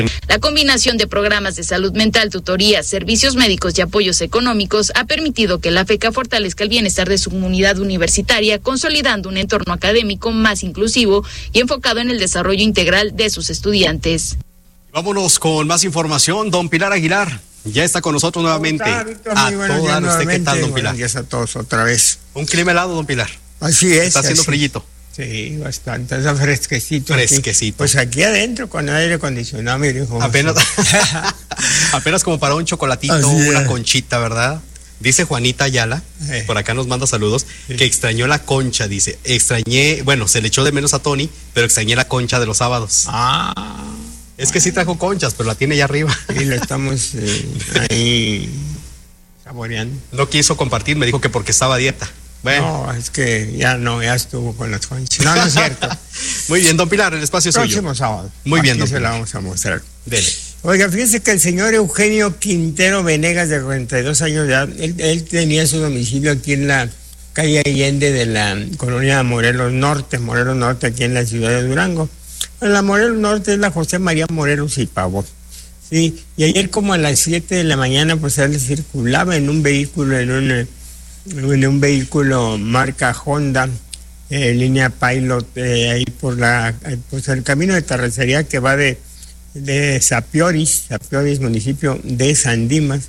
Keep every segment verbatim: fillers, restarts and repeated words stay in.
La combinación de programas de salud mental, tutorías, servicios médicos y apoyos económicos ha permitido que la FECA fortalezca el bienestar de su comunidad universitaria, consolidando un entorno académico más inclusivo y enfocado en el desarrollo integral de sus estudiantes. Vámonos con más información. Don Pilar Aguilar ya está con nosotros nuevamente. Está, Víctor, a muy buenos todas días usted, ¿qué tal, don Pilar? Buenos días a todos otra vez. Un clima helado, don Pilar. Así es. Está haciendo así. frillito. Sí, bastante, está fresquecito. Fresquecito. Aquí. Pues aquí adentro con aire acondicionado, mire. Apenas, apenas como para un chocolatito, Así una es. conchita, ¿verdad? Dice Juanita Ayala, Eh. por acá nos manda saludos, Sí. que extrañó la concha, dice. Extrañé, bueno, se le echó de menos a Tony, pero extrañé la concha de los sábados. Ah. Es que sí trajo conchas, pero la tiene allá arriba. Y lo estamos eh, ahí saboreando. No quiso compartir, me dijo que porque estaba a dieta. Bueno. No, es que ya no, ya estuvo con las conchas. No, no es cierto. Muy bien, don Pilar, el espacio es suyo. Próximo sábado. Muy bien, Aquí don se Pilar. la vamos a mostrar. Dele. Oiga, fíjese que el señor Eugenio Quintero Venegas, de cuarenta y dos años de edad, él, él tenía su domicilio aquí en la calle Allende de la colonia Morelos Norte, Morelos Norte, aquí en la ciudad de Durango. La Morelos Norte es la José María Morelos y Pavón. Sí, y ayer como a las siete de la mañana, pues él circulaba en un vehículo, en un, en un vehículo marca Honda, eh, línea Pilot, eh, ahí por la, pues el camino de terracería que va de de Sapioris, Sapioris, municipio de San Dimas,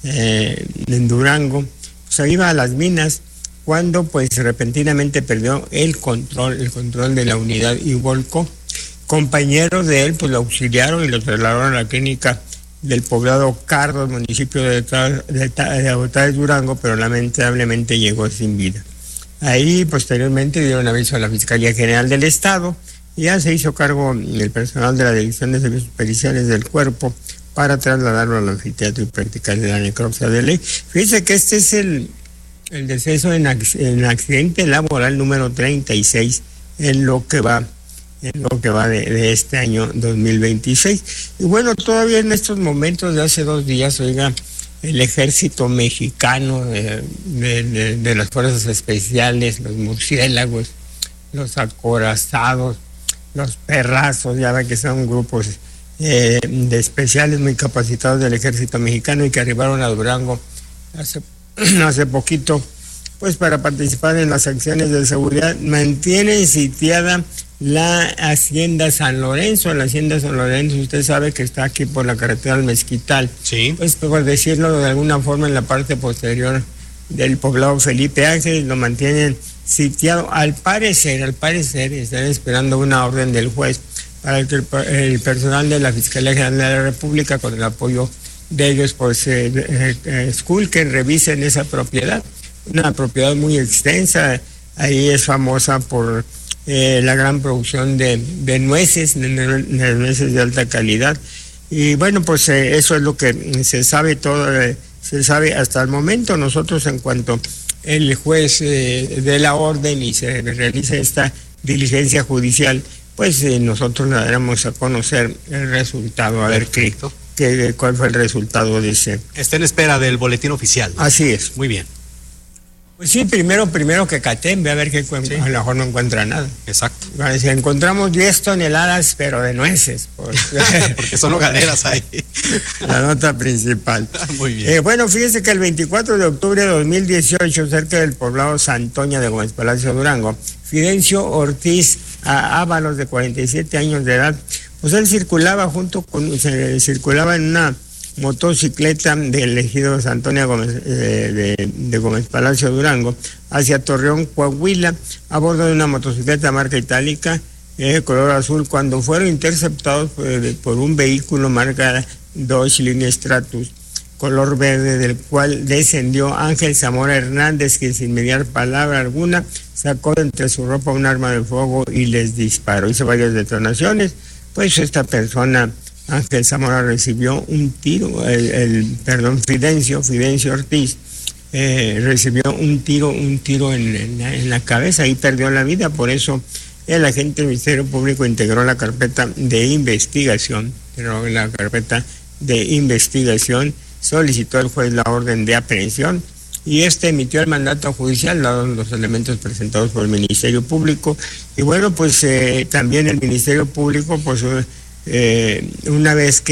eh, en Durango. Pues ahí iba a las minas cuando pues repentinamente perdió el control, el control de la unidad y volcó. Compañeros de él pues lo auxiliaron y lo trasladaron a la clínica del poblado Cardos, municipio de, de, de, de Durango, pero lamentablemente llegó sin vida. Ahí posteriormente dieron aviso a la Fiscalía General del Estado. Ya se hizo cargo el personal de la Dirección de Servicios Periciales del Cuerpo para trasladarlo al anfiteatro y practicar la necropsia de ley. Fíjese que este es el, el deceso en, en accidente laboral número treinta y seis en lo que va, en lo que va de, de este año dos mil veintiséis. Y bueno, todavía en estos momentos de hace dos días, oiga, el ejército mexicano de, de, de, de las fuerzas especiales, los murciélagos, los acorazados, los perrazos, ya ven que son grupos eh, de especiales muy capacitados del ejército mexicano y que arribaron a Durango hace, hace poquito, pues para participar en las acciones de seguridad. Mantienen sitiada la hacienda San Lorenzo. La hacienda San Lorenzo, usted sabe que está aquí por la carretera del Mezquital. Sí. Pues por decirlo de alguna forma, en la parte posterior del poblado Felipe Ángeles, lo mantienen sitiado. Al parecer, al parecer, están esperando una orden del juez para que el, el personal de la Fiscalía General de la República, con el apoyo de ellos, pues eh, eh, eh, esculquen, revisen esa propiedad. Una propiedad muy extensa, ahí es famosa por eh, la gran producción de, de nueces, de, de nueces de alta calidad. Y bueno, pues eh, eso es lo que se sabe todo, eh, se sabe hasta el momento. Nosotros, en cuanto el juez eh, dé la orden y se realice esta diligencia judicial, pues eh, nosotros le daremos a conocer el resultado, a ver qué, qué, cuál fue el resultado de ese. Está en espera del boletín oficial. Así es. Muy bien. Pues sí, primero, primero que catembe, a ver qué, sí. A lo mejor no encuentra nada. Exacto. Si encontramos diez toneladas, pero de nueces. Porque, porque son hogareras ahí. La nota principal. Muy bien. Eh, bueno, fíjese que el veinticuatro de octubre de dos mil dieciocho, cerca del poblado Santoña de Gómez Palacio, Durango, Fidencio Ortiz Ábalos, de cuarenta y siete años de edad, pues él circulaba junto con, se, circulaba en una motocicleta del ejido Santoña Gómez, eh, de, de Gómez Palacio, Durango, hacia Torreón, Coahuila, a bordo de una motocicleta marca itálica, eh, color azul, cuando fueron interceptados por, por un vehículo marca Dodge Línea Stratus, color verde, del cual descendió Ángel Zamora Hernández, que sin mediar palabra alguna sacó de entre su ropa un arma de fuego y les disparó. Hizo varias detonaciones. Pues esta persona, Ángel Zamora, recibió un tiro, el, el perdón, Fidencio, Fidencio Ortiz, eh, recibió un tiro, un tiro en, en, la, en la cabeza y perdió la vida. Por eso el agente del Ministerio Público integró la carpeta de investigación, integró la carpeta de investigación, solicitó al juez la orden de aprehensión y este emitió el mandato judicial, dados los elementos presentados por el Ministerio Público. Y bueno, pues eh, también el Ministerio Público, pues eh, una vez que